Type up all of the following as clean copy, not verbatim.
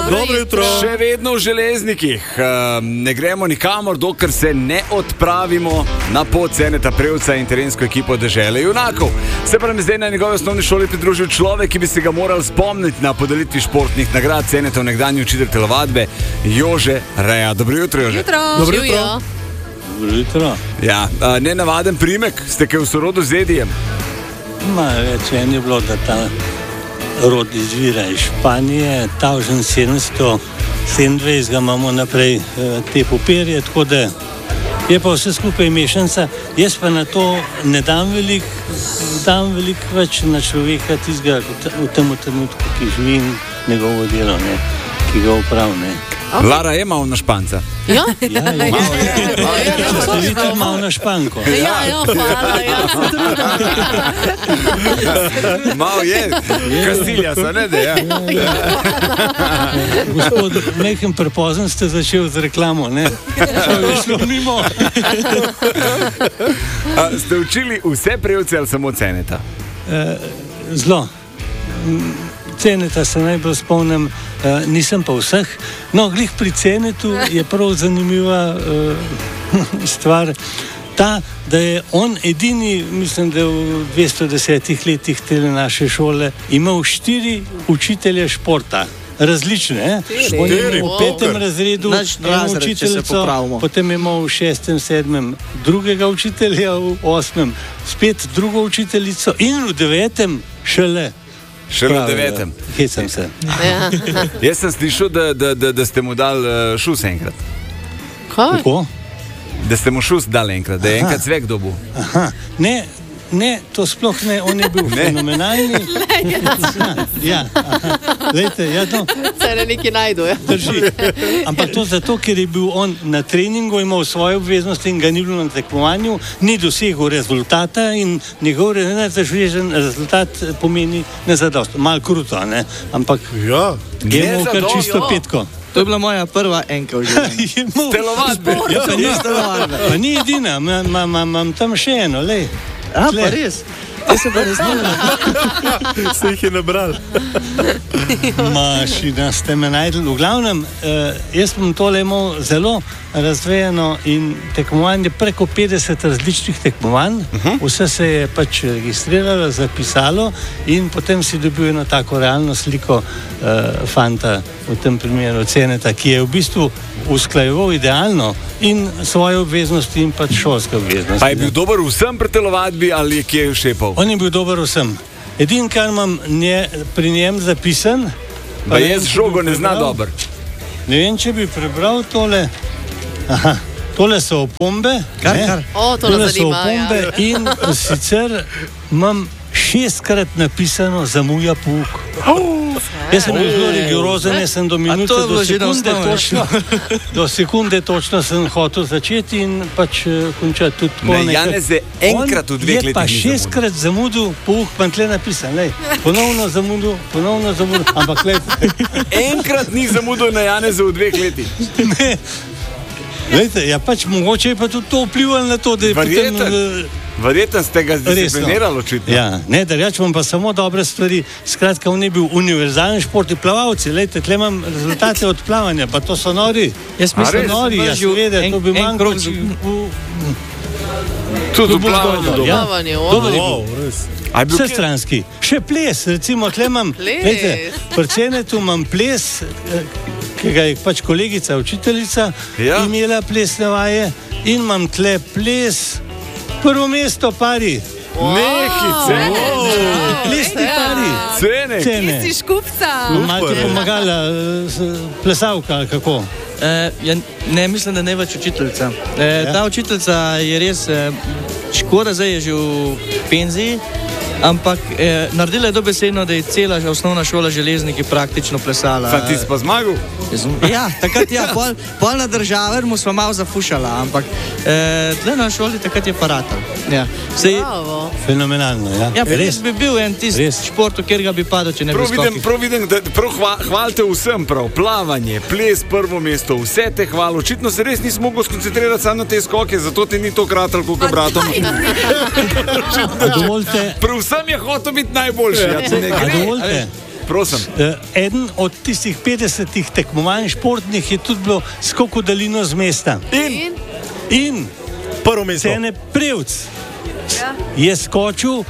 Dobro jutro. Še vedno v Železnikih. Ne gremo nikamor, dokler se ne odpravimo na pot Ceneta Prevca in terensko ekipo Dežele junakov. Se pravi, zdaj na njegovi osnovni šoli pridružil človek, ki bi se ga moral spomniti na podelitvi športnih nagrad Cenetov nekdanji učitelj telovadbe Jože Reja. Dobro jutro, Jože. Dobro jutro. Dobro jutro. Ja, nenavaden primek, ste kaj v sorodu z Edijem? Več en je bilo, da ta rod izvira iz Španije, 1727 ga imamo naprej te papirje, tako da je pa vse skupaj mešanca. Jaz pa na to ne dam veliko več na človeka tistega v tem trenutku, ki živi njegovo delo, ne, ki ga upravlja. Okay. Lara je malo na Španca. Ja? Vidite malo na Španko. Hvala, Malo je, Kastilja so, ne, da ja. Gospod, nekaj prepozen ste začel z reklamo, ne? To je šlo mimo. Ste učili vse Prevce ali samo Ceneta? Zelo. Ceneta se najbolj spomnim, nisem pa vseh. No, glih pri Cenetu je prav zanimiva stvar ta, da je on edini, mislim, da v 210 letih te naše šole imel 4 učitelje športa. Različne, on je imel v 5. razredu eno učiteljico, potem je imel v 6., 7. drugega učitelja, v 8. spet drugo učiteljico in v 9. šele v 9. Hecam se. Jaz sem slišal, da ste mu dali šus enkrat. Kaj? Kako? Da ste mu šus dali enkrat, da je enkrat cvek dobil. Ne, to sploh ne, on je bil fenomenalni. Lejte, no. Se ne neki najdu, ja. Drži. Ampak to zato, ker je bil on na treningu, imel svoje obveznosti in ga ni bilo na tekmovanju, ni dosegel rezultata in njegov rezultat pomeni nezadost. Malo kruto, ne? Ampak je imel kar čisto petko. To je bila moja prva enka v življenju. Telovadbe. Pa ni edina, imam tam še eno, lej. Pa res? Jaz se pa ne znam. Se jih je nabral. Mašina ste me najdel. V glavnem, jaz sem tole imel zelo razvejeno in tekmovanje preko 50 različnih tekmovanj. Vse se je pač registriralo, zapisalo in potem si dobil eno tako realno sliko fanta, v tem primeru Ceneta, ki je v bistvu usklajeval idealno in svoje obveznosti in pač šolske obveznosti. Pa je bil dober vsem pri telovadbi ali je kje šepal? On je bil dober vsem. Edin, kar imam pri njem zapisan, pa jaz žogo ne zna dober. Ne vem, če bi prebral tole. Aha, tole so opombe. Kar? Tole so opombe in sicer imam 6-krat napisano zamuja pouk. Jaz sem bil zelo rigorozen, jaz sem do minute, do sekunde točno sem hotel začeti in pač končati tudi tako nekaj. Janez je enkrat v 2 letih je pa 6-krat zamudil pouk, pa tle napisan, lej, ponovno zamudil, ampak lej. Enkrat ni zamudil na Janeza v 2 letih. Ne. Lejte, ja pač mogoče je pa tudi to vplivalo na to, da je Verjetno ste ga disciplinirali očitno. Ja, ne, da rečem pa samo dobre stvari. Skratka, on je bil univerzalni športni plavalci. Lejte, tle imam rezultate od plavanja, pa to so nori. Jaz mislim, nori, ja seveda, to bi manjkalo. Tudi v plavanju. Dobar je bil. Vse stranski. Še ples, recimo, tle imam, lejte, pri Cenetu imam ples, ki ga je pač kolegica, učiteljica, imela plesne vaje in imam tle ples, prvo mesto pari. Plesni pari. Cene. Ti si škupca. Malo ti pomagala plesavka, ali kako? Ne, mislim, da ne več učiteljica. Ta učiteljica je res škoda, zdaj je že v penziji, ampak naredila je dobesedno, da je cela osnovna šola Železniki praktično plesala. Pa ti si pa zmagal? Ja, takrat pol na državer mu smo malo zafušala, ampak tle na šoli takrat je paratal. Ja. Fenomenalno, ja. Ja, res bi bil en tisti šport, kjer ga bi padel, če ne bi skokil. Prav vidim, da hvalite vsem prav. Plavanje, ples, prvo mesto, vse te hval. Očitno se res nisi mogel skoncentrirati samo na te skoke, zato ti ni to kratal, koliko bratom. Dovolite. Prav vsem je hotel biti najboljši. prosim. Eden od tistih 50 tekmovanj športnih je tudi bilo skok v daljino z mesta. In Prvo mesto. Cene Prevc je skočil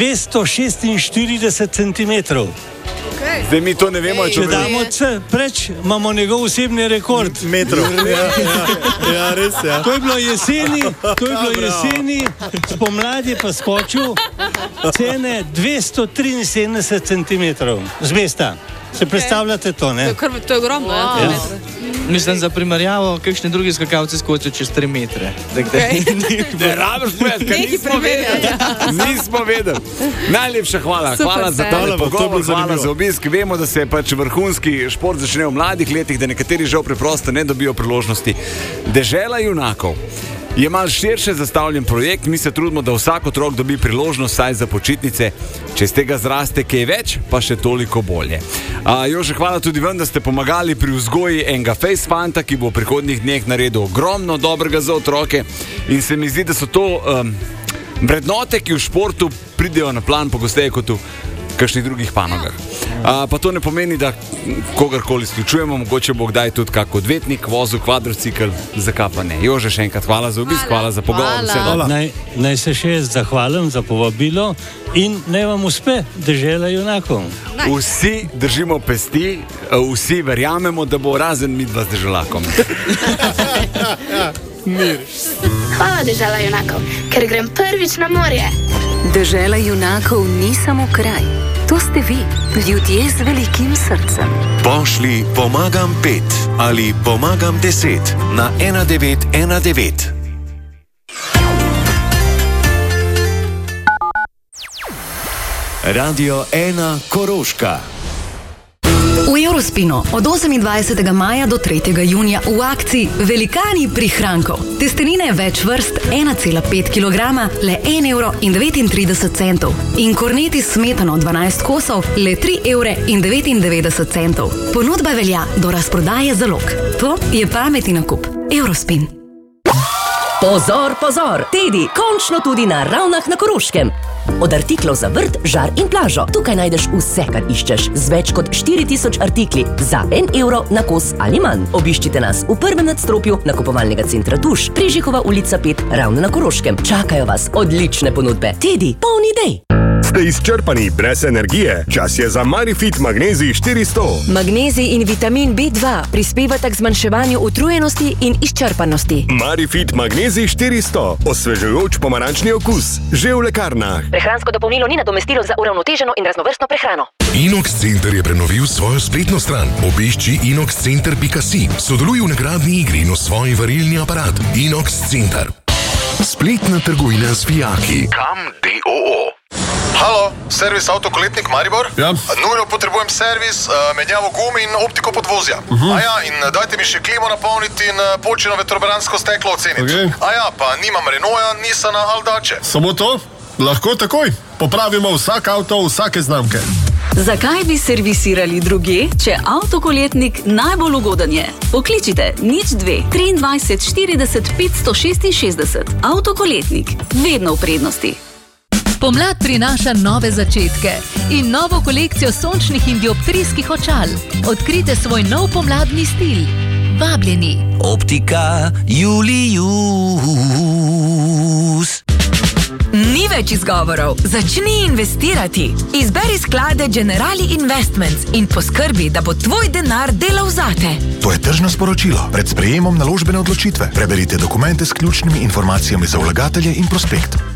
246 cm. Zdaj mi to ne vemo, Če damo preč, imamo njegov osebni rekord. Metrov. Ja, res je. Ja. To je bilo jeseni, spomladi pa skočil cene 273 cm z mesta. Se predstavljate to, ne? To je ogromno. Ja. Mislim, za primerjavo, kakšni drugi skakalci skočijo čez 3 metre. Ne rabiš povedati, ker nismo vedeli. Najlepša hvala. Hvala za tale pogovor, hvala za obisk. Vemo, da se pač vrhunski šport začne v mladih letih, da nekateri žal preprosto ne dobijo priložnosti. Dežela junakov je malo širše zastavljen projekt. Mi se trudimo, da vsak otrok dobi priložnost saj za počitnice. Če iz tega zraste kaj več, pa še toliko bolje. Jože, hvala tudi vam, da ste pomagali pri vzgoji enega face fanta, ki bo v prihodnjih dneh naredil ogromno dobrega za otroke. In se mi zdi, da so to vrednote, ki v športu pridejo na plan pogosteje kot v kakšnih drugih panogah. Pa to ne pomeni, da kogarkoli izključujemo, mogoče bo kdaj tudi kak odvetnik vozil kvadrocikl, zakaj pa ne. Jože, še enkrat hvala za obisk, hvala za pogovor. Naj se še zahvalim za povabilo in naj vam uspe Dežela junakov. Vsi držimo pesti, vsi verjamemo, da bo razen midva z Deželakom. Hvala Dežela junakov, ker grem prvič na morje. Dežela junakov ni samo kraj. To ste vi, ljudje z velikim srcem. Pošli pomagam 5 ali pomagam 10 na 1919. Radio 1 Koroška. V Eurospinu od 28. maja do 3. junija v akciji Velikani prihrankov. Testenine več vrst 1,5 kg, le 1,39 €. In korneti s smetano 12 kosov, le 3,99 €. Ponudba velja do razprodaje zalog. To je pametni nakup. Eurospin. Pozor, pozor! Tedi, končno tudi na Ravnah na Koroškem. Od artiklov za vrt, žar in plažo. Tukaj najdeš vse, kar iščeš, z več kot 4000 artikli za 1 € na kos ali manj. Obiščite nas v prvem nadstropju nakupovalnega centra Tuš, Križihova ulica 5, Ravne na Koroškem. Čakajo vas odlične ponudbe. Tedi, polni idej! Ste izčrpani brez energije? Čas je za Marifit Magnezij 400. Magnezij in vitamin B2 prispevata k zmanjševanju utrujenosti in izčrpanosti. Marifit Magnezij 400. Osvežujoč pomarančni okus. Že v lekarnah. Prehransko dopolnilo ni nadomestilo za uravnoteženo in raznovrstno prehrano. Inox Center je prenovil svojo spletno stran. Obišči inoxcenter.si. Sodeluj v nagradni igri in osvoji varilni aparat. Inox Center. Spletna trgovina s fijaki. Kam DOO? Halo, servis Avtokoletnik Maribor? Ja. Nujno potrebujem servis, menjavo gumi in optiko podvozja. In dajte mi še klimo napolniti in počino vetrobransko steklo oceniti. Okay. Pa nimam Renaulta, Nissana ali Dače. Samo to? Lahko takoj. Popravimo vsak avto, vsake znamke. Zakaj bi servisirali druge, če Avtokoletnik najbolj ugoden je? Pokličite 02 23 40 566. Avtokoletnik, vedno v prednosti. Pomlad prinaša nove začetke in novo kolekcijo sončnih in dioptrijskih očal. Odkrite svoj nov pomladni stil. Vabljeni. Optika Julius. Ni več izgovorov. Začni investirati. Izberi sklade Generali Investments in poskrbi, da bo tvoj denar delal zate. To je tržno sporočilo. Pred sprejemom naložbene odločitve preberite dokumente s ključnimi informacijami za vlagatelje in prospekt.